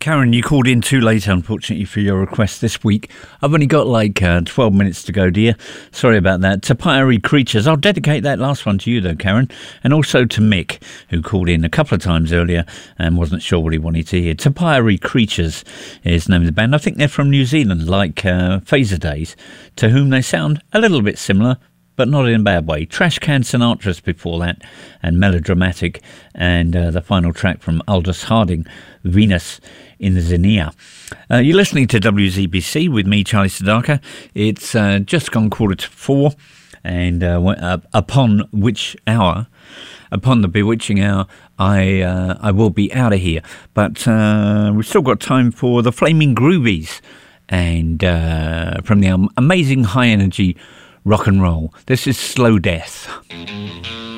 Karen, you called in too late, unfortunately, for your request this week. I've only got 12 minutes to go, dear. Sorry about that. Papyri Creatures. I'll dedicate that last one to you, though, Karen. And also to Mick, who called in a couple of times earlier and wasn't sure what he wanted to hear. Papyri Creatures is the name of the band. I think they're from New Zealand, like Phaser Days, to whom they sound a little bit similar, but not in a bad way. Trash Can Sinatra's before that, and Melodramatic, and the final track from Aldous Harding, Venus in the Xenia. You're listening to WZBC with me, Charlie Sedaka. It's just gone 3:45, and upon the bewitching hour, I will be out of here. But we've still got time for the Flaming Groovies, and from the amazing high energy rock and roll. This is Slow Death.